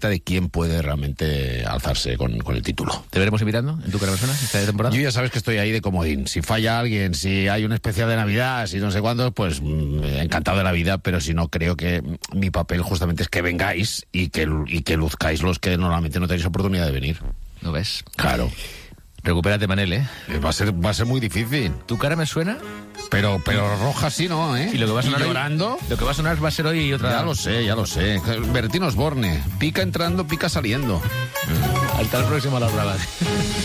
cuenta de quién puede realmente alzarse con el título. ¿Te veremos invitando en tu cara me suena esta temporada? Yo ya sabes que estoy ahí de comodín. Si falla alguien, si hay un especial de Navidad, si no sé cuándo, pues encantado de la vida, pero si no, creo que mi papel justamente es que vengáis y que luzcáis los que normalmente no tenéis oportunidad de venir. ¿No ves? Claro. Recupérate, Manel, ¿eh? Va a ser muy difícil. ¿Tu cara me suena? Pero roja sí, ¿no? ¿Eh? Y lo que va a sonar llorando. Lo que va a sonar va a ser hoy otra. Ya lo sé. Bertín Osborne. Pica entrando, pica saliendo. Hasta el próximo a las bravas.